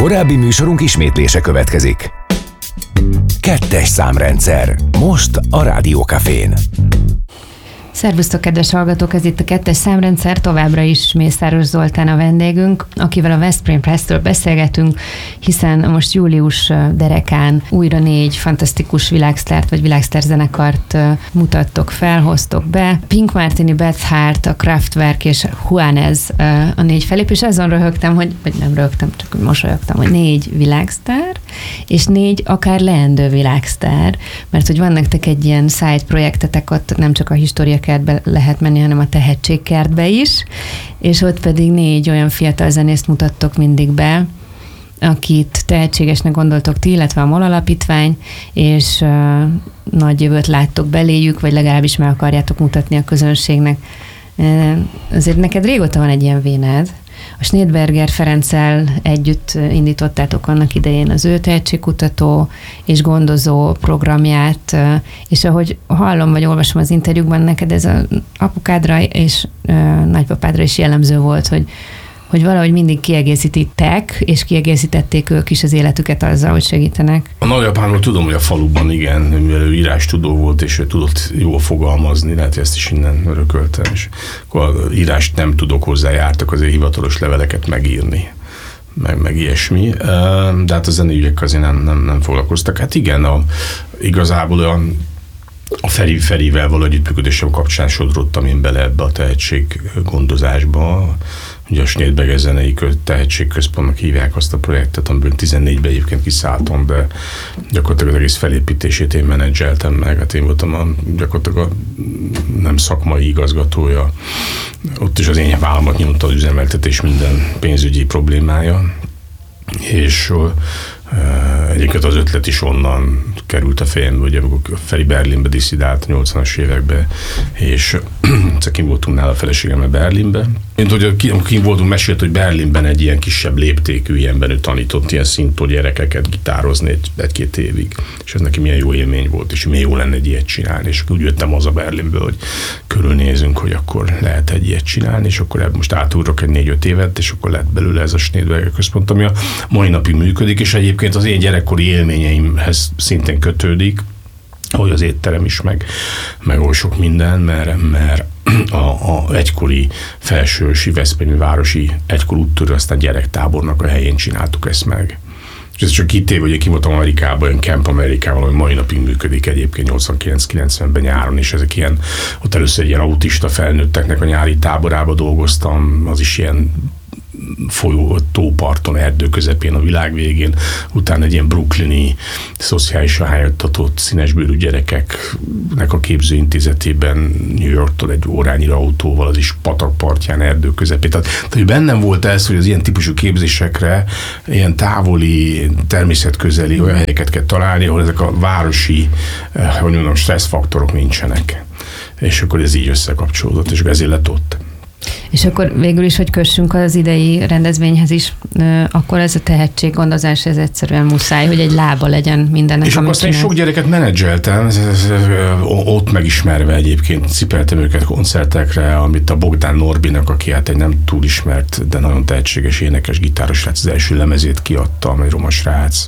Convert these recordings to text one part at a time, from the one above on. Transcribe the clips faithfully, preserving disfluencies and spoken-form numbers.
Korábbi műsorunk ismétlése következik. Kettes számrendszer. Most a Rádiókafén. Szervusztok, kedves hallgatók! Ez itt a Kettes számrendszer, továbbra is Mészáros Zoltán a vendégünk, akivel a Veszprém Presszről beszélgetünk, hiszen most július derekán újra négy fantasztikus világsztárt vagy világsztárzenekart mutattok fel, hoztok be. Pink Martini, Beth Hart, a Kraftwerk és Juanes a négy felépés. Azon röhögtem, hogy, vagy nem röhögtem, csak mosolyogtam, hogy négy világsztár, és négy akár leendő világsztár, mert hogy van nektek egy ilyen side projektetek, ott nem csak a história kertbe lehet menni, hanem a tehetségkertbe is, és ott pedig négy olyan fiatal zenészt mutattok mindig be, akit tehetségesnek gondoltok ti, illetve a MOL alapítvány, és uh, nagy jövőt láttok beléjük, vagy legalábbis meg akarjátok mutatni a közönségnek. Uh, azért neked régóta van egy ilyen vénád. A Schneidberger Ferenccel együtt indítottátok annak idején az ő tehetségkutató és gondozó programját, és ahogy hallom, vagy olvasom az interjúkban, neked ez az apukádra és nagypapádra is jellemző volt, hogy hogy valahogy mindig kiegészítettek, és kiegészítették ők is az életüket azzal, hogy segítenek. A nagyapámról tudom, hogy a faluban igen, mivel ő írástudó volt, és ő tudott jól fogalmazni, lehet, hogy ezt is innen örököltem, és akkor írást nem tudok hozzá, jártak azért hivatalos leveleket megírni, meg, meg ilyesmi, de hát a zenéügyek azért nem, nem, nem foglalkoztak. Hát igen, a, igazából olyan a Feri, Ferivel való együttműködésem kapcsán sodrottam én bele ebbe a tehetséggondozásba. Ugye a Schneidberger Zenei Tehetségközpontnak hívják azt a projektet, amiből tizennégyben egyébként kiszálltam, de gyakorlatilag az egész felépítését én menedzseltem meg. Hát én voltam a, gyakorlatilag a nem szakmai igazgatója. Ott is az én vállamat nyomta az üzemeltetés minden pénzügyi problémája. És egyébként az ötlet is onnan került a fejembe, hogy amikor Feri Berlinbe disszidált a nyolcvanas években, és kim voltunk nála a feleségemmel Berlinbe. Én hogy kim voltunk, mesélt, hogy Berlinben egy ilyen kisebb léptékű ilyenben ő tanított ilyen szintó gyerekeket gitározni egy, egy-két évig, és ez neki milyen jó élmény volt, és milyen jó lenne egy ilyet csinálni, és úgy jöttem haza Berlinből, hogy körülnézünk, hogy akkor lehet egy ilyet csinálni, és akkor most átugrok egy négy-öt évet, és akkor lett belőle ez a Schneidberger Központ, ami a mai napig működik, és egyébként az én gyerekkori élményeimhez szintén kötődik, hogy az étterem is, meg, meg oly sok minden, mert, mert a, a egykori felsősi veszprémi városi egykor úttörő, aztán gyerektábornak a helyén csináltuk ezt meg. És ez csak kitéve, hogy ki voltam Amerikában, olyan Camp Amerikában, ami mai napig működik egyébként nyolcvankilenc-kilencvenben nyáron, és ezek ilyen, ott először ilyen autista felnőtteknek a nyári táborába dolgoztam, az is ilyen folyó, tóparton, erdő közepén a világ végén, utána egy ilyen brooklyni szociálisan helyettatott színesbőrű gyerekeknek a képzőintézetében New Yorktól egy órányira autóval, az is patakpartján, erdő közepén. Tehát, tehát bennem volt ez, hogy az ilyen típusú képzésekre ilyen távoli, természetközeli olyan helyeket kell találni, ahol ezek a városi, hogy mondjam, stresszfaktorok nincsenek. És akkor ez így összekapcsolódott, és ezért lett ott. És akkor végül is, hogy kössünk az idei rendezvényhez is, akkor ez a tehetséggondozás, ez egyszerűen muszáj, hogy egy lába legyen mindennek, és amit akkor én sok gyereket menedzseltem, ott megismerve egyébként cipeltem őket koncertekre, amit a Bogdán Norbinak, aki hát egy nem túl ismert, de nagyon tehetséges énekes, gitáros srác, az első lemezét kiadta, egy roma srác.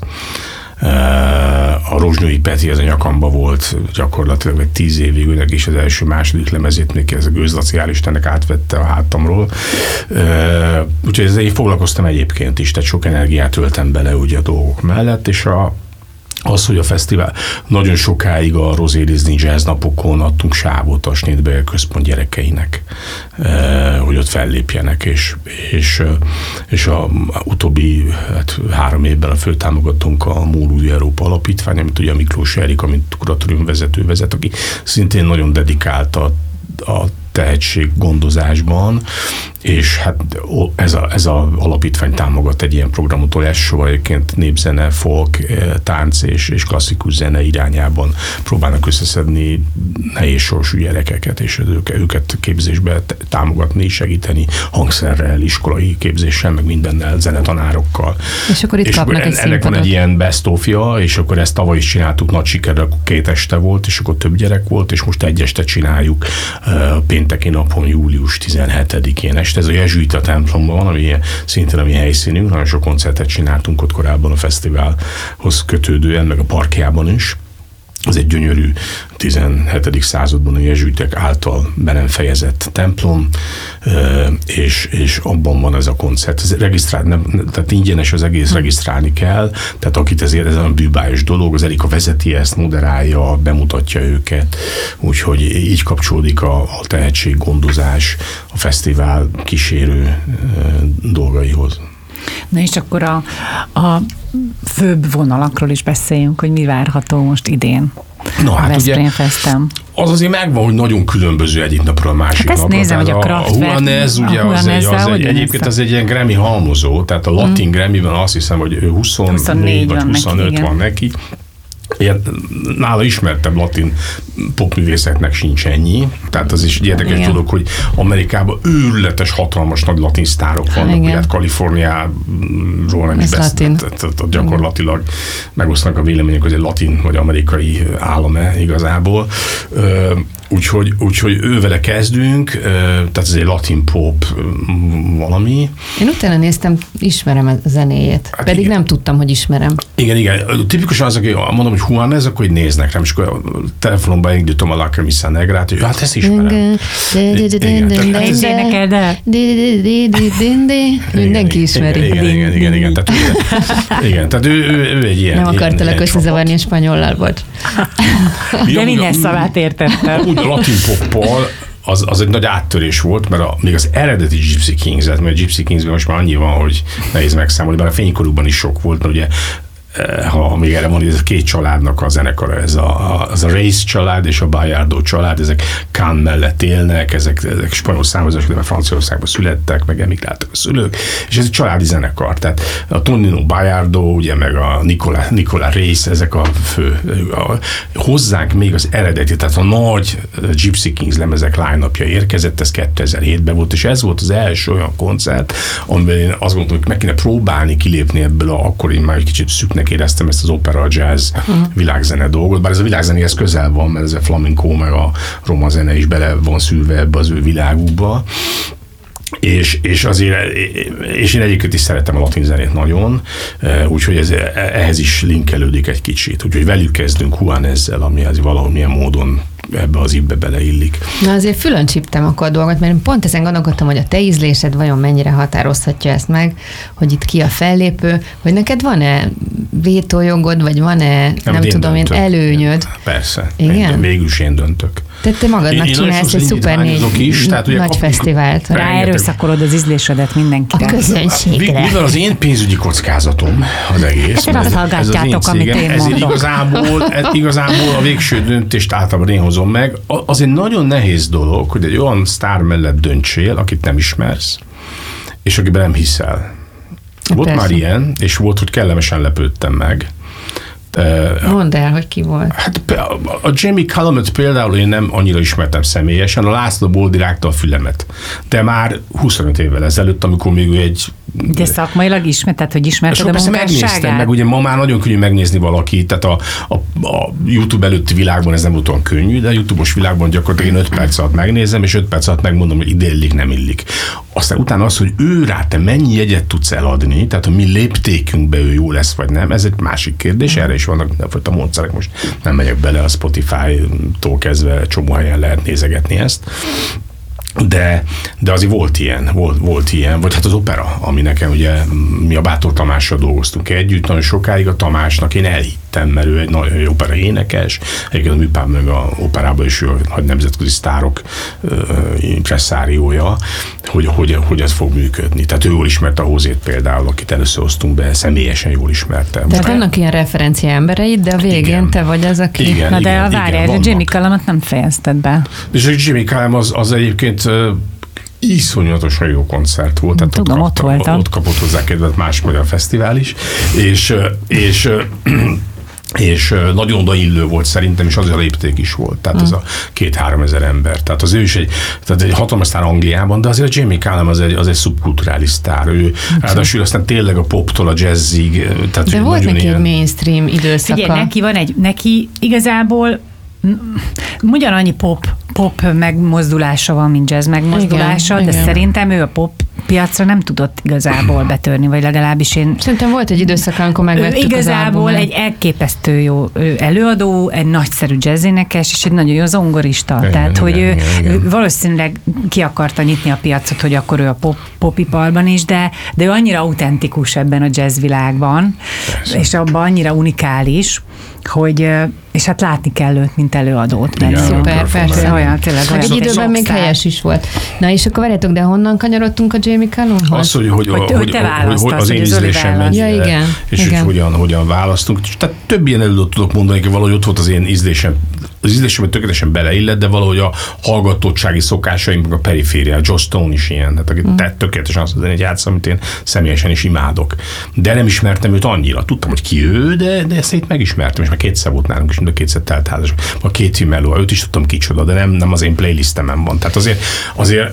A Rozsnyói Peti az a nyakamba volt gyakorlatilag egy tíz évig, őnek is az első második lemezét még ez a Gőzlaci hál' Istennek átvette a hátamról. Úgyhogy ezzel én foglalkoztam egyébként is, tehát sok energiát töltem bele ugye a dolgok mellett, és a az, hogy a fesztivál nagyon sokáig a Rosé Disney Jazz napokon adtunk sávot a Schneidberger Központ gyerekeinek, hogy ott fellépjenek, és, és, és a utóbbi hát, három évben a főtámogatónk a MOL Új Európa Alapítvány, amit ugye a Miklós Erik, amit kuratórium vezető vezet, aki szintén nagyon dedikált a, a tehetséggondozásban, és hát ez a, ez a alapítvány támogat egy ilyen programot, elsősorban egyébként népzene, folk, tánc és, és klasszikus zene irányában próbálnak összeszedni nehéz sorsú gyerekeket, és őket képzésbe támogatni, segíteni hangszerrel, iskolai képzéssel, meg mindennel, zenetanárokkal. És akkor itt és kapnak egy ennek van egy ilyen best of-ja, és akkor ezt tavaly is csináltuk, nagy sikerrel, akkor két este volt, és akkor több gyerek volt, és most egy este csináljuk péntek pénteki napon, július tizenhetedikén este. Ez a jezsuita templomban van, ami szintén a mi helyszínünk, nagyon sok koncertet csináltunk ott korábban a fesztiválhoz kötődően, meg a parkjában is. Ez egy gyönyörű tizenhetedik században a jezsuitek által be nem fejezett templom, és, és abban van ez a koncert. Ez regisztrálni, nem, tehát ingyenes az egész, regisztrálni kell, tehát akit ezért, ez a bűbájos dolog, az Erika vezeti ezt, moderálja, bemutatja őket, úgyhogy így kapcsolódik a, a tehetséggondozás a fesztivál kísérő dolgaihoz. Na és akkor a, a főbb vonalakról is beszéljünk, hogy mi várható most idén. No, a hát Veszprém Festem. Az azért megvan, hogy nagyon különböző egyik napról a másik hát napra. Nézem, hogy a, a Juanes, ugye a az egy, az egy, egyébként az egy ilyen Grammy halmozó, tehát a latin mm. Grammy-ben azt hiszem, hogy huszonnégy vagy huszonöt neki, van neki. Ilyen, nála ismertebb latin popművészeknek sincs ennyi. Tehát az is érdekes igen. dolog, hogy Amerikában őrületes, hatalmas nagy latin sztárok vannak, ugye hát Kaliforniáról nem is beszélünk. Gyakorlatilag igen. megosztanak a vélemények, hogy egy latin vagy amerikai állam-e igazából. Úgyhogy, úgyhogy ővele kezdünk, tehát ez egy latin pop valami. Én utána néztem, ismerem a zenéjét, hát pedig igen. nem tudtam, hogy ismerem. Igen, igen. Tipikusan az, aki mondom, hogy Juanes, akkor így néznek rám, és akkor a telefonomban indítom a La Camisa Negrát, hogy hát ezt ismerem. És énekel, de mindenki ismeri. Igen, igen, igen, igen. Tehát, igen, tehát ő, ő, ő egy ilyen. Nem akartalak összezavarni a spanyollal, bocs. De minden szavát értettem. Úgy a latin poppal az, az egy nagy áttörés volt, mert a, még az eredeti Gypsy Kings-et, mert a Gypsy Kingsben most már annyi van, hogy nehéz megszámolni, bár a fénykorukban is sok volt, mert ugye ha, ha még erre mondja, ez a két családnak a zenekara, ez a, az a Race család és a Bayardo család, ezek Cannes mellett élnek, ezek, ezek spanyol származású, de Franciaországban születtek, meg emigráltak a szülők, és ez egy családi zenekar, tehát a Tonino Bayardo, ugye, meg a Nicola, Nicola Race, ezek a fő, a, hozzánk még az eredeti, tehát a nagy Gypsy Kings lemezek line-upja érkezett, ez kétezer-hétben volt, és ez volt az első olyan koncert, amiben én azt gondoltam, hogy meg kéne próbálni kilépni ebből, a, akkor én már egy kicsit szüknek éreztem ezt az opera, jazz, uh-huh. világzene dolgot, bár ez a világzenéhez közel van, mert ez a flamenco meg a roma zene is bele van szülve ebbe az ő világukba. És, és azért, és én egyébként is szeretem a latin zenét nagyon, úgyhogy ez, ehhez is linkelődik egy kicsit. Úgyhogy velük kezdünk Juaneszel, ami az valamilyen módon ebbe az évbe beleillik. Na azért fülön csíptem akkor a dolgot, mert pont ezen gondolkodtam, hogy a te ízlésed vajon mennyire határozhatja ezt meg, hogy itt ki a fellépő, hogy neked van-e vétójogod, vagy van-e, nem, nem tudom én, előnyöd? Persze. Igen? Én, végül is én döntök. Tehát te magadnak én, csinálsz egy szuper négy is, tehát, nagy kap, fesztivált. Ráerőszakolod az ízlésedet mindenkire. A közönségre. Mivel az én pénzügyi kockázatom az egész. Hát azt hallgatjátok, amit én mondom. Ezért igazából, ez igazából a végső döntést általában én hozom meg. Az egy nagyon nehéz dolog, hogy egy olyan sztár mellett döntsél, akit nem ismersz, és akiben nem hiszel. Volt persze. már ilyen, és volt, hogy kellemesen lepődtem meg. Mondd el, hogy ki volt. Hát a Jamie Cullumot például én nem annyira ismertem személyesen, a László Boldi rágta a fülemet. De már huszonöt évvel ezelőtt, amikor még ő egy... De szakmailag ismert, tehát hogy ismerted a munkásságát? Megnéztem, meg ugye ma már nagyon könnyű megnézni valakit, tehát a, a, a YouTube előtti világban ez nem volt olyan könnyű, de a YouTube-os világban gyakorlatilag én öt perc alatt megnézem, és öt perc alatt megmondom, hogy ide illik, nem illik. Aztán utána az, hogy ő rá te mennyi jegyet tudsz eladni, tehát a mi léptékünkbe ő jó lesz, vagy nem, ez egy másik kérdés, erre is vannak mindenfajta módszerek, most nem megyek bele, a Spotify-tól kezdve csomó helyen lehet nézegetni ezt. De, de azért volt ilyen, volt, volt ilyen, vagy hát az opera, ami nekem ugye, mi a Bátor Tamással dolgoztunk együtt, nagyon sokáig a Tamásnak én elhittem, mert ő egy nagy opera énekes, egyébként a műpában meg a operában is ő a nemzetközi sztárok impresszáriója, hogy, hogy, hogy ez fog működni. Tehát ő jól ismerte a Hozét például, akit először hoztunk be, személyesen jól ismerte. Tehát vannak ilyen referencia embereid, de a végén igen. te vagy az, aki... Igen, Na de igen, a várjál, a Jamie Cullumot nem fejezted be. És a Jamie Cullum az, az egyébként iszonyatosan jó koncert volt. Tehát tudom, ott, ott voltam. Ott kapott hozzá kedvet más magyar fesztivál is, és, és és nagyon odaillő volt szerintem, és azért a lépték is volt. Tehát hmm. ez a két-három ezer ember. Tehát az ő is egy, tehát egy hatalmas sztár Angliában, de azért a Jamie Cullum az egy, az egy szubkulturális sztár. Ő hmm. ráadásul aztán tényleg a poptól a jazzig. Tehát de volt neki egy mainstream időszaka. Figyelj, neki van egy, neki igazából ugyanannyi pop pop megmozdulása van, mint jazz megmozdulása, igen, de igen. Szerintem ő a pop piacra nem tudott igazából betörni, vagy legalábbis én... Szerintem volt egy időszak, amikor megvettük igazából egy elképesztő jó előadó, egy nagyszerű jazzénekes, és egy nagyon jó zongorista. Igen, Tehát, igen, hogy igen, ő, igen. ő valószínűleg ki akarta nyitni a piacot, hogy akkor ő a pop, popiparban is, de, de ő annyira autentikus ebben a jazzvilágban, persze. És abban annyira unikális, hogy, és hát látni kell őt, mint előadót. Igen, szuper, persze. Olyan, tényleg, olyan egy időben még helyes is volt. Na és akkor várjátok, de honnan kanyarodtunk a Jamie Cullumhoz? Az, hogy, hogy, hogy, hogy, hogy, hogy az én ízlésem mennyire, ja, igen, és igen. Hogy hogyan, hogyan választunk. Tehát több ilyen előadót tudok mondani, hogy valahogy ott volt az én ízlésem, az ízlésemben tökéletesen beleillett, de valahogy a hallgatottsági szokásaim, meg a periférián, Joss Stone is ilyen, tehát aki mm. tökéletesen azt mondani, hogy játszom, amit én személyesen is imádok. De nem ismertem őt annyira. Tudtam, hogy ki ő, de, de ezt itt megismertem, és már kétszer volt nálunk is, mind a kétszer telt házas. A két Mello, őt is tudtam kicsoda, de nem, nem az én playlistemen van. Tehát azért, azért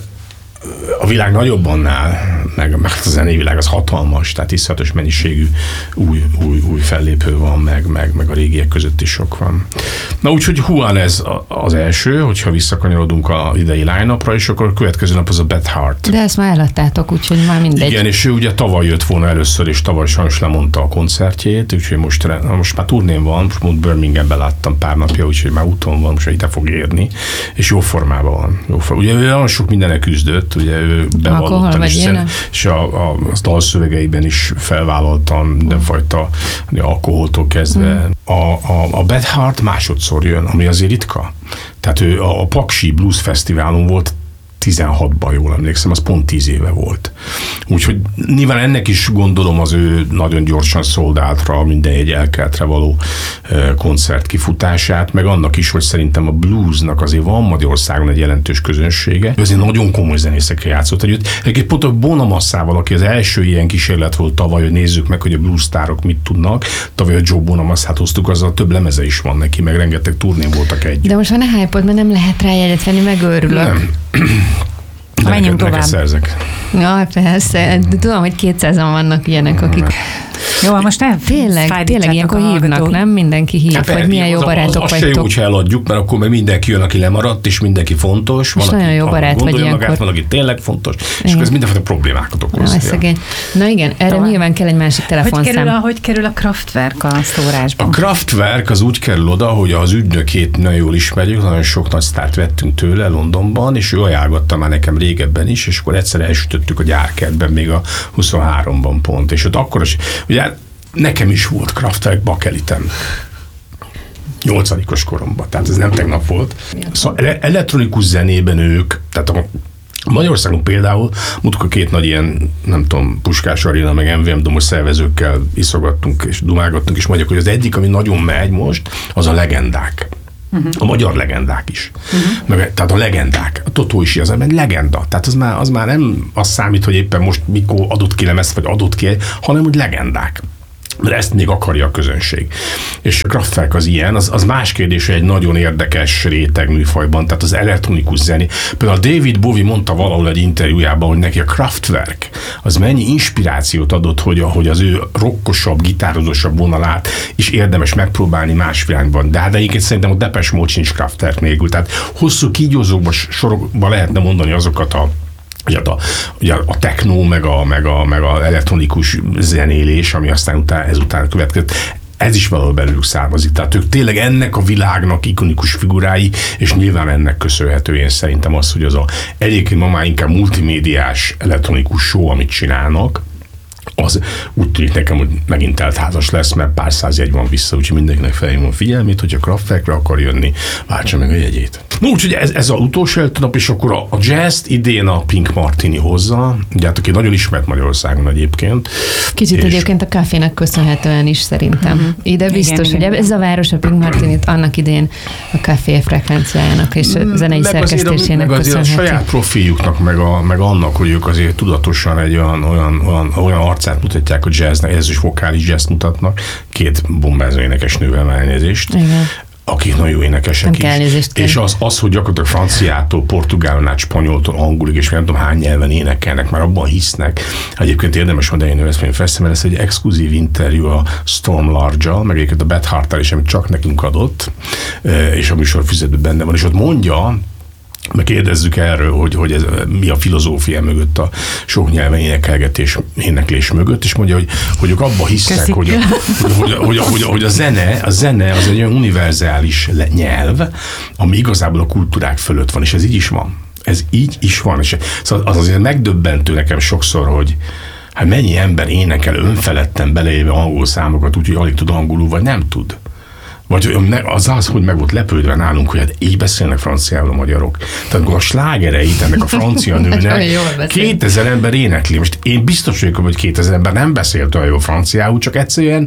a világ nagyobb annál, meg, meg a zenei világ az hatalmas, tehát iszonyatos mennyiségű új, új, új fellépő van, meg, meg, meg a régiek között is sok van. Na úgyhogy Juanes az első, hogyha visszakanyarodunk a idei line-upra, és akkor a következő nap az a Beth Hart. De ezt már eladtátok, úgyhogy már mindegy. Igen, és ő ugye tavaly jött volna először, és tavaly sajnos lemondta a koncertjét, úgyhogy most, most már turnén van, most Birminghamben láttam pár napja, úgyhogy már úton van, most ide fog érni, és jó formában van. Jó formában. Ugye ő nagyon sok mindenek küzdött, ugye ő bevallottan is, és a, a, a dalszövegeiben is felvállaltam mindenfajta alkoholtól kezdve. Mm. A, a, a Beth Hart másodszor jön, ami azért ritka. Tehát ő a, a Paksi Blues Fesztiválon volt tizenhatban, jól emlékszem, az pont tíz éve volt. Úgyhogy nyilván ennek is gondolom az ő nagyon gyorsan szoldátra, minden egy elkeltre való koncert kifutását, meg annak is, hogy szerintem a bluesnak azért van Magyarországon egy jelentős közönsége. Ő azért nagyon komoly zenészekkel játszott együtt. Egyébként pont a Bonamassával, aki az első ilyen kísérlet volt tavaly, hogy nézzük meg, hogy a blues sztárok mit tudnak. Tavaly a Joe Bonamassát hoztuk, azzal több lemeze is van neki, meg rengeteg turnén voltak együtt. De most már ne hype-od, mert nem lehet rá jegyet venni, megőrülök. Nem. De menjünk tovább. Szerzek. Ja, persze. Tudom, hogy kétszázan vannak ilyenek, akik... Jó, most nem tényleg, tényleg ilyenkor hívnak, nem? Mindenki hív, hát, hogy milyen jó az, barátok az, az vagytok. Az se jó, hogy eladjuk, mert akkor meg mindenki jön, aki lemaradt, és mindenki fontos. Van, és aki, nagyon jó barát vagy ilyenkor. Magát, van, aki tényleg fontos, igen. És akkor ez mindenfajta problémákat okoz. Na, Na igen, erre Tovább. Nyilván kell egy másik telefonszám. Hogy kerül a, hogy kerül a Kraftwerk a szórásban? A Kraftwerk az úgy kerül oda, hogy az ügynökét nagyon jól ismerjük, nagyon sok nagy sztárt vettünk tőle Londonban, és ő ajánlotta már nekem régebben is, és akkor egyszer elsütöttük a gyárkertben, még a huszonháromban pont. És ott akkor is, ugye nekem is volt Kraftwerk bakelitem. nyolcadikos koromban, tehát ez nem tegnap volt. Szóval elektronikus zenében ők, tehát a Magyarországon például mutuk a két nagy ilyen, nem tudom, Puskás Arena, meg em vé em domos szervezőkkel iszogattunk és dumálgattunk, és mondjuk, hogy az egyik, ami nagyon megy most, az a legendák. Uh-huh. A magyar legendák is. Uh-huh. Meg, tehát a legendák. A Totó is az, egy legenda. Tehát az már, az már nem az számít, hogy éppen most mikor adott ki lemezt, vagy adott ki, hanem hogy legendák. Mert ezt még akarja a közönség. És a Kraftwerk az ilyen, az, az más kérdés, hogy egy nagyon érdekes réteg műfajban, tehát az elektronikus zené. Például David Bowie mondta valahol egy interjújában, hogy neki a Kraftwerk az mennyi inspirációt adott, hogy, hogy az ő rockosabb, gitározósabb vonalát is érdemes megpróbálni más irányban. De hát egyébként szerintem a Depeche Mode sincs Kraftwerk nélkül. Tehát hosszú kígyózókba, sorokba lehetne mondani azokat a Ugye a, ugye a techno, meg a, meg, a, meg a elektronikus zenélés, ami aztán után, ezután következett, ez is valahol belőlük származik. Tehát ők tényleg ennek a világnak ikonikus figurái, és nyilván ennek köszönhető én szerintem az, hogy az a egyébként ma már inkább multimédiás elektronikus show, amit csinálnak, az úgy tűnik nekem, hogy megint teltházas lesz, mert pár száz jegy van vissza, úgyhogy mindenkinek felhívom a figyelmét, hogyha Kraftwerkre akar jönni, váltsa meg a jegyét. No, úgyhogy ez, ez az utolsó nap, és akkor a, a jazz idén a Pink Martini hozza, ugye hát aki nagyon ismert Magyarországon egyébként. Kicsit és... egyébként a kávénak köszönhetően is szerintem. Uh-huh. Ide biztos, igen, hogy igen. Ez a város a Pink Martinit annak idén a kávé frekvenciájának és a zenei meg szerkesztésének meg köszönhető. Meg azért a saját profiljuknak, meg, a, meg annak, hogy ők azért tudatosan egy olyan, olyan, olyan, olyan arcát mutatják a jazznek, ez is vokális jazz mutatnak, két bombázó énekes nővel már elnézést. Igen. Akik nagyon jó énekesek nem is. És az, az, hogy gyakorlatilag franciától, portugálon át, spanyoltól, angolig, és nem tudom hány nyelven énekelnek, már abban hisznek. Egyébként érdemes van, de én ezt mondjam fel, mert ez egy exkluzív interjú a Storm Large-al, meg egyébként a Beth Hart-tal is, amit csak nekünk adott, és a műsor füzetben benne van, és ott mondja, meg kérdezzük erről, hogy, hogy ez, mi a filozófia mögött, a sok nyelven énekelgetés, éneklés mögött, és mondja, hogy, hogy ők abba hisznek, hogy a, hogy, hogy, hogy, hogy a zene, a zene az egy olyan univerzális nyelv, ami igazából a kultúrák fölött van, és ez így is van. Ez így is van. És szóval az azért megdöbbentő nekem sokszor, hogy hát mennyi ember énekel önfeledten beleéve angol számokat, úgyhogy alig tud angolul, vagy nem tud. Vagy az az, hogy meg volt lepődve nálunk, hogy hát így beszélnek franciául a magyarok. Tehát a slágereit ennek a francia nőnek kétezer ember énekli. Most én biztos vagyok, hogy kétezer ember nem beszélt olyan jól franciául, csak egyszerűen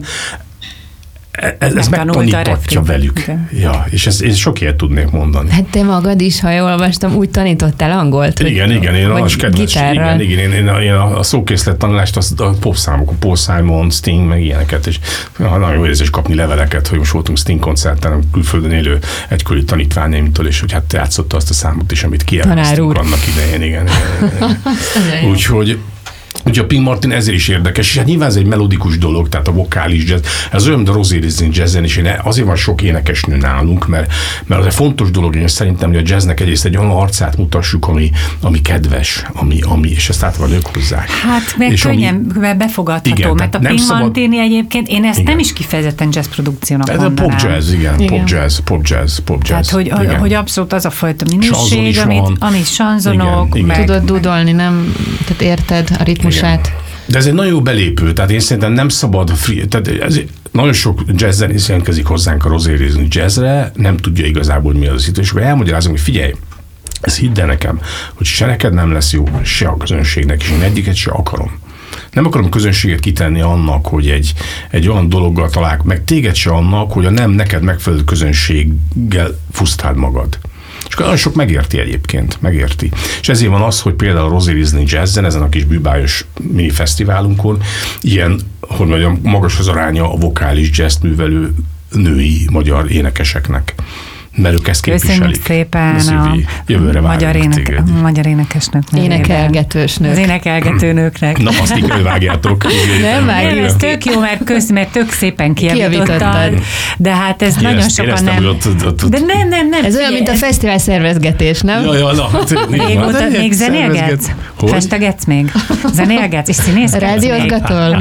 ez, ez megtanítatja velük. Ja, és ezt, ezt sok ilyet tudnék mondani. Hát te magad is, ha jól olvastam, úgy tanítottál angolt? Igen, igen, én a kedves, igen, igen, én, én, a, én a szókészlet tanulást, a popszámok, a Paul Simon, Sting, meg ilyeneket, és nagyon jó érzés kapni leveleket, hogy most voltunk Sting koncerten, a külföldön élő egykori tanítványaimtól, és hogy hát játszotta azt a számot is, amit kielveztünk annak idején, igen. igen, igen. Úgyhogy Úgyhogy a Pink Martin ezért is érdekes, és hát nyilván ez egy melodikus dolog, tehát a vokális jazz, ez olyan, mint a Rosie Rising jazzen is, én azért van sok énekesnő nálunk, mert, mert az egy fontos dolog, én szerintem, hogy a jazznek egyrészt egy olyan arcát mutassuk, ami, ami kedves, ami, ami, és ezt át van ők hozzák. Hát meg és könnyen ami, befogadható, igen, mert a Pink szabad... Martini egyébként, én ezt igen. nem is kifejezetten jazz produkciónak ez mondanám. Ez a pop jazz, igen, igen. pop jazz, pop jazz, pop jazz. Tehát, hogy, hogy abszolút az a fajta minőség, amit, amit sanzonok, igen, meg... Tudod dudolni, nem? Tehát érted a ritmusát. Igen. De ez egy nagyon jó belépő, tehát én szerintem nem szabad, free, tehát ez, nagyon sok jazzzenész jelentkezik hozzánk a Rosie Rising jazzre, nem tudja igazából, hogy mi az a szitu, és akkor elmagyarázom, hogy figyelj, ez hidd el nekem, hogy se neked nem lesz jó, se a közönségnek, és én egyiket se akarom. Nem akarom a közönséget kitenni annak, hogy egy, egy olyan dologgal találk, meg téged se annak, hogy a nem neked megfelelő közönséggel fusztáld magad. És nagyon sok megérti egyébként, megérti. És ezért van az, hogy például a Rosie Rising Jazzen, ezen a kis bűbájos mini fesztiválunkon, ilyen, hogy mondjam, magas az aránya a vokális jazz művelő női magyar énekeseknek. Mert ők ezt képviselik. Köszönjük szépen a jövőre magyar, éneke, magyar énekesnők. Énekelgetős nők. Az énekelgető nőknek. Na, azt így vágjátok. Nem vágjuk. Ez tök jó, mert, köz, mert tök szépen kijavítottad. De hát ez ja, nagyon sokan nem. Ott, ott, ott. De nem, nem, nem. Ez olyan, mint a fesztivál szervezgetés, nem? Ja, ja, na, hát, még ott még zenélgetsz? Festegetsz még? Zenélgetsz és színészkedsz? Rádiózgatol?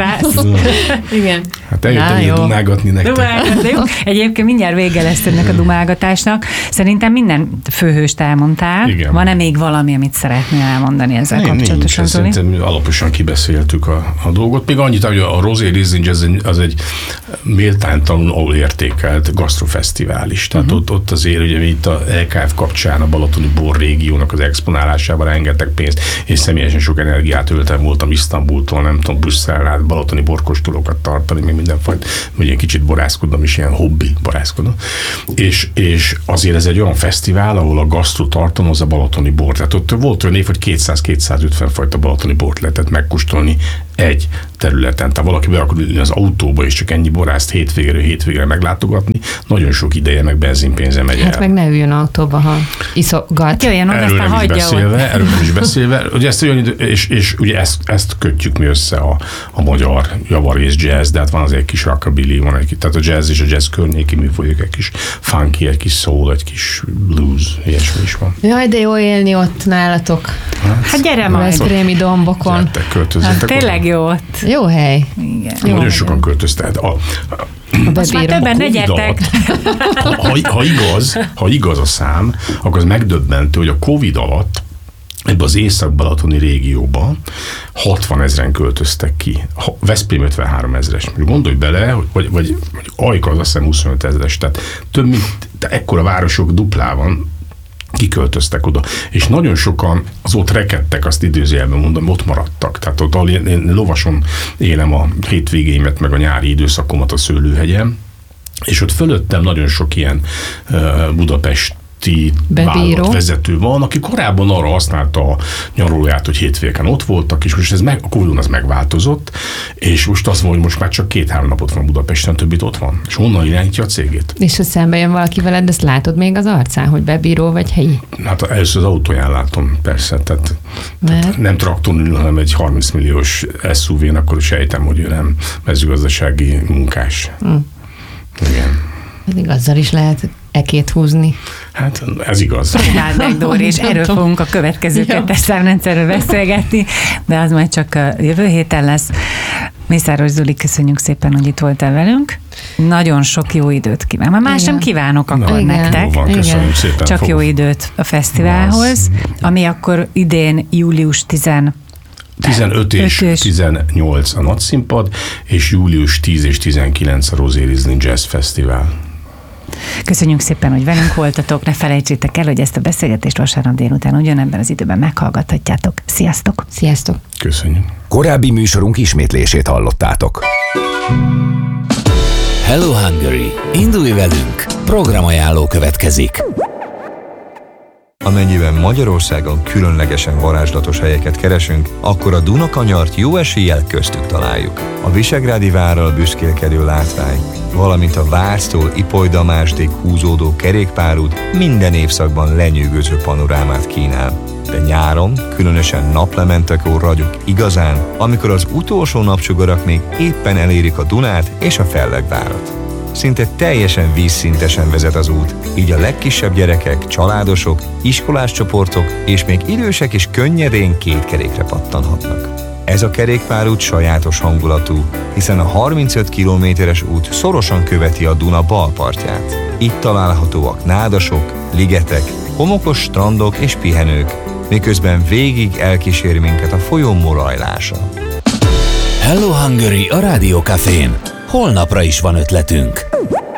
Igen. Hát eljöttem dumálgatni nektek. Egyébként mindjárt vége lesz ennek a dumálgatásnak. Szerintem minden főhőst elmondtál. Igen. Van-e még valami, amit szeretnél elmondani ezzel nem, kapcsolatosan? Nincs, szerintem alaposan kibeszéltük a, a dolgot. Még annyit, hogy a Rosie Rising az egy, az egy méltánytalanul értékelt gasztrofesztivál is. Tehát uh-huh. ott, ott azért, ugye mi itt a el ká ef kapcsán a balatoni bor régiónak az exponálásában rengeteg pénzt, és személyesen sok energiát öltem voltam Isztambultól, nem tudom, Brüsszelre át balatoni borkóstolókat tartani, még mindenfajta, hogy én kicsit borászkodom is, ilyen hobbi borászkodom. És, és azért ez egy olyan fesztivál, ahol a gasztro tartalmaz a balatoni bort. Tehát ott volt olyan év, hogy kétszáz-kétszázötven fajta balatoni bort lehetett megkóstolni egy területen. Tehát valaki be akar ülni az autóba, és csak ennyi borászt hétvégéről hétvégére meglátogatni, nagyon sok ideje, meg benzinpénze megy hát el. meg ne üljön autóba, ha iszogat. Jöjjön, erről nem is beszélve, erről nem is beszélve, ugye ezt, és, és ugye ezt, ezt kötjük mi össze a, a magyar javarész jazz, de hát van az egy kis rockabilly, van egy, tehát a jazz és a jazz környéki műfajok, egy kis funky, egy kis soul, egy kis blues, ilyesmi is van. Jaj, de jó élni ott nálatok. Hát, hát gyere majd. Veszprémi dombokon. Hát tényleg jó ott. Jó hely. Igen. Nagyon jó sokan költöztek. A, most már többen ne gyertek. Ha, ha, ha, igaz, ha igaz a szám, akkor az megdöbbentő, hogy a Covid alatt ebbe az észak-balatoni régióba hatvanezren költöztek ki. Veszprém ötvenhárom ezres. Gondolj bele, hogy, vagy, vagy, vagy Ajka az azt hiszem huszonöt ezres. Tehát több mint ekkora városok duplában kiköltöztek oda. És nagyon sokan az ott rekedtek, azt idézőjelben mondom, ott maradtak. Tehát ott én lovason élem a hétvégéimet, meg a nyári időszakomat a Szőlőhegyen, és ott fölöttem nagyon sok ilyen uh, Budapest vállalatvezető van, aki korábban arra használta a nyaralóját, hogy hétvégén ott voltak, és most ez meg, a Covidon az megváltozott, és most azt mondja, hogy most már csak két-három napot van Budapesten, többit ott van. És onnan irányítja a cégét. És ha szembe jön valaki veled, ezt látod még az arcán, hogy bebíró vagy helyi? Hát először az autóján látom, persze. Tehát, tehát nem trakton ül, hanem egy harminc milliós es u vén, akkor sejtem, hogy ő nem mezőgazdasági munkás. Mm. Igen. Pedig azzal is lehet ekét húzni. Hát ez igaz. Próbáld meg, Dóri, és erről fogunk a következő kettes számrendszerről beszélgetni, de az majd csak a jövő héten lesz. Mészáros Zoli, köszönjük szépen, hogy itt voltál velünk. Nagyon sok jó időt kívánok. Már más sem kívánok akkor Na, nektek. Jó van, köszönjük szépen. Csak fog. jó időt a fesztiválhoz, ami akkor idén július tizenötödike tizenöt és tizennyolc a Nagyszínpad, és július tíz és tizenkilenc a Rosé Riesling Jazz Fesztivál. Köszönjük szépen, hogy velünk voltatok. Ne felejtsétek el, hogy ezt a beszélgetést vasárnap délután ugyanebben az időben meghallgathatjátok. Sziasztok! Sziasztok! Köszönjük. Korábbi műsorunk ismétlését hallottátok. Hello Hungary! Indulj velünk! Programajánló következik. Amennyiben Magyarországon különlegesen varázslatos helyeket keresünk, akkor a Dunakanyart jó eséllyel köztük találjuk. A Visegrádi várral büszkélkedő látvány, valamint a Váctól Ipoly-Damásdig húzódó kerékpárút minden évszakban lenyűgöző panorámát kínál. De nyáron, különösen naplementekor ragyog igazán, amikor az utolsó napsugarak még éppen elérik a Dunát és a Fellegvárat. Szinte teljesen vízszintesen vezet az út, így a legkisebb gyerekek, családosok, iskolás csoportok és még idősek is könnyedén két kerékre pattanhatnak. Ez a kerékpárút sajátos hangulatú, hiszen a harmincöt kilométeres út szorosan követi a Duna bal partját. Itt találhatóak nádasok, ligetek, homokos strandok és pihenők, miközben végig elkísér minket a folyó morajlása. Hello Hungary a Rádió Cafén. Holnapra is van ötletünk.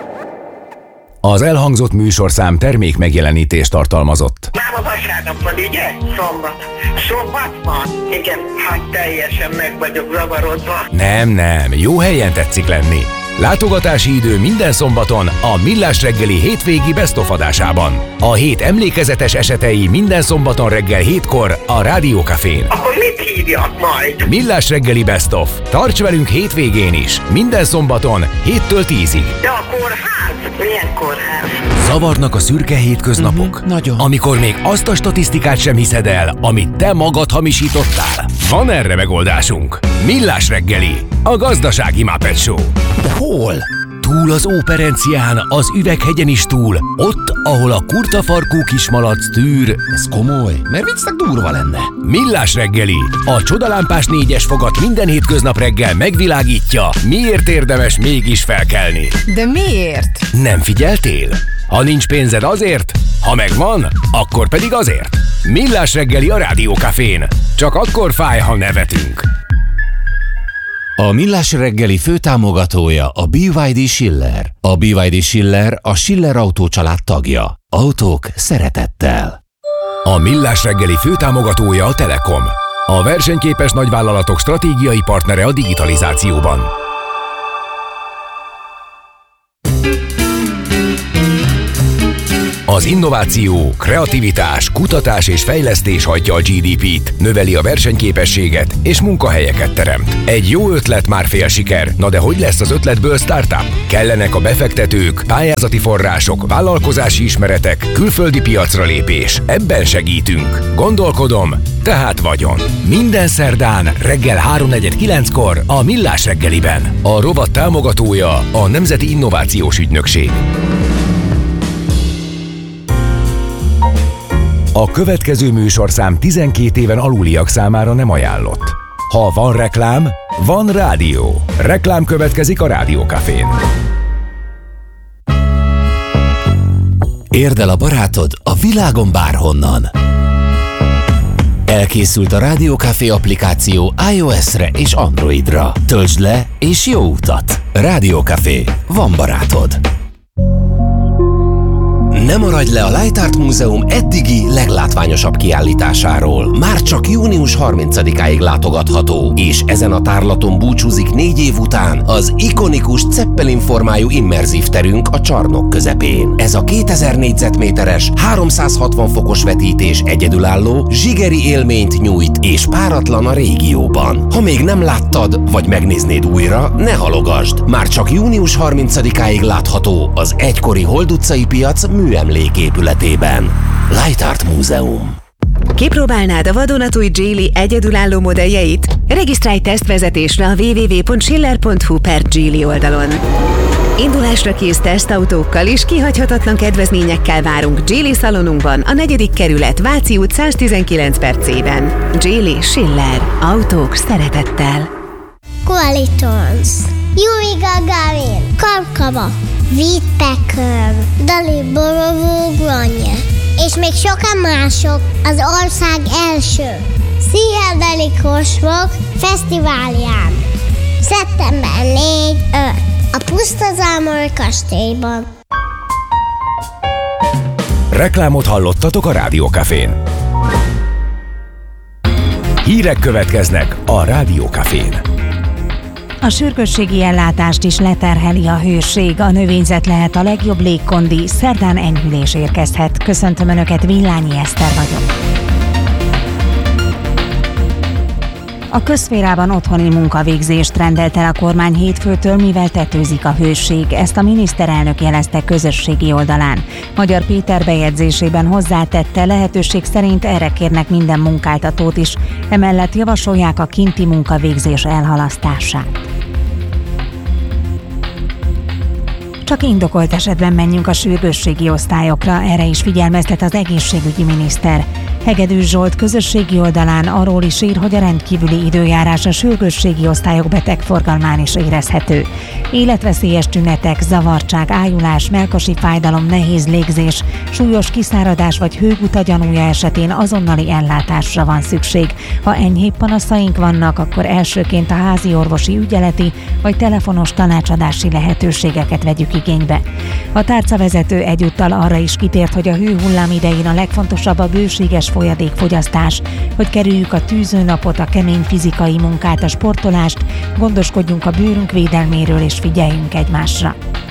Az elhangzott műsorszám termék megjelenítést tartalmazott. Nem a vasárnap van, ugye? Szombat. Szombat van? Igen, hát teljesen meg vagyok zavarodva. Nem, nem, jó helyen tetszik lenni. Látogatási idő minden szombaton a Millás reggeli hétvégi Best of adásában. A hét emlékezetes esetei minden szombaton reggel hétkor a Rádió Cafén. Akkor mit hívjak majd? Millás reggeli Best of. Tarts velünk hétvégén is. Minden szombaton héttől tízig. De a kórház? Milyen kórház? Zavarnak a szürke hétköznapok? Uh-huh, nagyon. Amikor még azt a statisztikát sem hiszed el, amit te magad hamisítottál? Van erre megoldásunk. Millás reggeli. A gazdasági Muppet Show. De hol? Túl az Óperencián, az Üveghegyen is túl, ott, ahol a kurtafarkú kismalac tűr. Ez komoly, mert viccnek durva lenne. Millás reggeli. A csodalámpás négyes fogat minden hétköznap reggel megvilágítja, miért érdemes mégis felkelni. De miért? Nem figyeltél? Ha nincs pénzed azért, ha megvan, akkor pedig azért. Millás reggeli a Rádió Cafén. Csak akkor fáj, ha nevetünk. A Millás reggeli főtámogatója a bé vé dé Schiller. A bé vé dé Schiller a Schiller Autó család tagja. Autók szeretettel. A Millás reggeli főtámogatója a Telekom. A versenyképes nagyvállalatok stratégiai partnere a digitalizációban. Az innováció, kreativitás, kutatás és fejlesztés hajtja a gé dé pét, növeli a versenyképességet és munkahelyeket teremt. Egy jó ötlet már fél siker, na de hogy lesz az ötletből startup? Kellenek a befektetők, pályázati források, vállalkozási ismeretek, külföldi piacra lépés. Ebben segítünk. Gondolkodom, tehát vagyon. Minden szerdán reggel háromnegyed kilenckor a Millás reggeliben. A rovat támogatója a Nemzeti Innovációs Ügynökség. A következő műsorszám tizenkét éven aluliak számára nem ajánlott. Ha van reklám, van rádió. Reklám következik a Rádió Cafén. Érd el a barátod a világon bárhonnan. Elkészült a Rádió Café applikáció iOS-re és Androidra. Töltsd le és jó utat! Rádió Café. Van barátod. Ne maradj le a Light Art Múzeum eddigi leglátványosabb kiállításáról. Már csak június harmincadikáig látogatható, és ezen a tárlaton búcsúzik négy év után az ikonikus Zeppelin formájú immerzív terünk a csarnok közepén. Ez a kétezer négyzetméteres, háromszázhatvan fokos vetítés egyedülálló, zsigeri élményt nyújt, és páratlan a régióban. Ha még nem láttad, vagy megnéznéd újra, ne halogasd! Már csak június harmincadikáig látható az egykori Hold utcai piac műemléképületében. Light Art Múzeum. Kipróbálnád a vadonatúj Geely egyedülálló modelljeit? Regisztrálj tesztvezetésre a double-u double-u double-u pont schiller pont hu per Geely oldalon. Indulásra kész tesztautókkal és kihagyhatatlan kedvezményekkel várunk Geely szalonunkban, a negyedik kerület, Váci út száztizenkilenc per C-ben. Geely Schiller. Autók szeretettel. Qualitons, Yuri Gagarin, Karkava, Whittaker, Dali Borovó Granje, és még sokan mások az ország első Pszichedelic Rock Fesztiválján. szeptember négy-öt a Pusztazámor kastélyban. Reklámot hallottatok a Rádiókafén. Hírek következnek a Rádiókafén. A sürgősségi ellátást is leterheli a hőség, a növényzet lehet a legjobb légkondi, szerdán enyhülés érkezhet. Köszöntöm Önöket, Villányi Eszter vagyok. A közszférában otthoni munkavégzést rendelt el a kormány hétfőtől, mivel tetőzik a hőség. Ezt a miniszterelnök jelezte közösségi oldalán. Magyar Péter bejegyzésében hozzátette, lehetőség szerint erre kérnek minden munkáltatót is. Emellett javasolják a kinti munkavégzés elhalasztását. Csak indokolt esetben menjünk a sürgősségi osztályokra, erre is figyelmeztet az egészségügyi miniszter. Hegedűs Zsolt közösségi oldalán arról is ír, hogy a rendkívüli időjárás a sürgősségi osztályok betegforgalmán is érezhető. Életveszélyes tünetek, zavartság, ájulás, melkasi fájdalom, nehéz légzés, súlyos kiszáradás vagy hőguta gyanúja esetén azonnali ellátásra van szükség. Ha enyhébb panaszaink vannak, akkor elsőként a házi orvosi ügyeleti vagy telefonos tanácsadási lehetőségeket vegyük igénybe. A tárcavezető egyúttal arra is kitért, hogy a hőhullám idején a legfontosabb a bőséges folyadékfogyasztás, hogy kerüljük a tűzőnapot, a kemény fizikai munkát, a sportolást, gondoskodjunk a bőrünk védelméről és figyeljünk egymásra.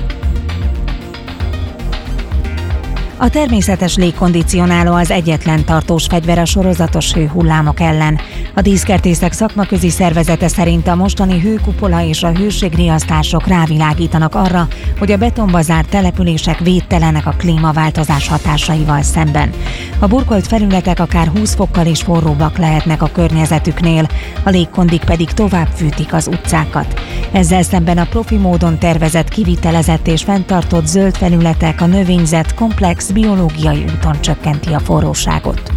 A természetes légkondicionáló az egyetlen tartós fegyver a sorozatos hőhullámok ellen. A Díszkertészek szakmaközi szervezete szerint a mostani hőkupola és a hőségriasztások rávilágítanak arra, hogy a betonba zárt települések védtelenek a klímaváltozás hatásaival szemben. A burkolt felületek akár húsz fokkal is forróbbak lehetnek a környezetüknél, a légkondik pedig tovább fűtik az utcákat. Ezzel szemben a profi módon tervezett, kivitelezett és fenntartott zöld felületek, a növényzet komplex biológiai úton csökkenti a forróságot.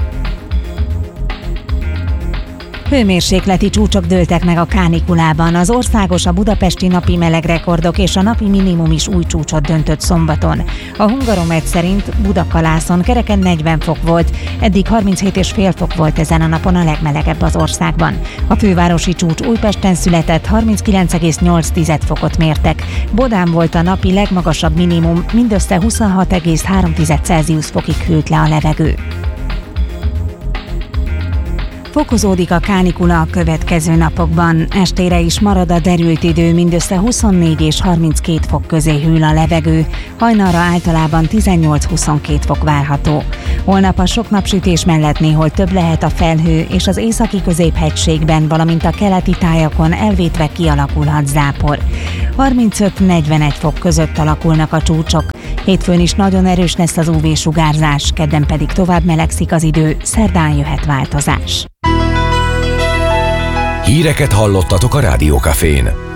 Hőmérsékleti csúcsok dőltek meg a kánikulában. Az országos, a budapesti napi melegrekordok és a napi minimum is új csúcsot döntött szombaton. A Hungaromet szerint Budakalászon kereken negyven fok volt, eddig harminchét egész öt fok volt ezen a napon a legmelegebb az országban. A fővárosi csúcs Újpesten született, harminckilenc egész nyolc fokot mértek. Bodán volt a napi legmagasabb minimum, mindössze huszonhat egész három Celsius fokig hűlt le a levegő. Fokozódik a kánikula a következő napokban. Estére is marad a derült idő, mindössze huszonnégy és harminckét fok közé hűl a levegő. Hajnalra általában tizennyolc-huszonkét fok várható. Holnap a sok napsütés mellett néhol több lehet a felhő, és az északi középhegységben, valamint a keleti tájakon elvétve kialakulhat zápor. harmincöt-negyvenegy fok között alakulnak a csúcsok. Hétfőn is nagyon erős lesz az ú vé-sugárzás, kedden pedig tovább melegszik az idő, szerdán jöhet változás. Híreket hallottatok a Rádiókafén.